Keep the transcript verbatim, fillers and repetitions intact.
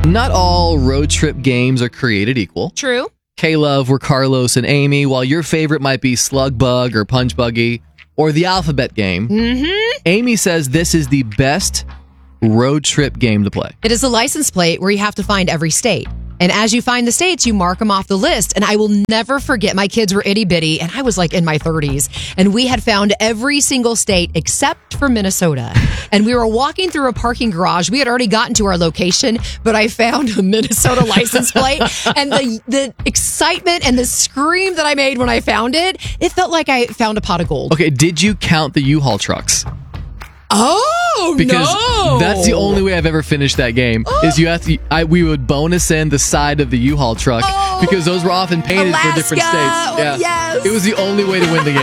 Not all road trip games are created equal. True. K-Love were Carlos and Amy, while your favorite might be Slug Bug or Punch Buggy or the Alphabet Game. Mm-hmm. Amy says this is the best road trip game to play. It is a license plate where you have to find every state. And as you find the states, you mark them off the list. And I will never forget, my kids were itty bitty, and I was like in my thirties. And we had found every single state except for Minnesota. And we were walking through a parking garage. We had already gotten to our location, but I found a Minnesota license plate. And the, the excitement and the scream that I made when I found it, it felt like I found a pot of gold. Okay, did you count the U-Haul trucks? Oh, because no. that's the only way I've ever finished that game. Oh. Is you have to? I, we would bonus in the side of the U-Haul truck oh. because those were often painted Alaska. for different states. Yeah, yes. It was the only way to win the game.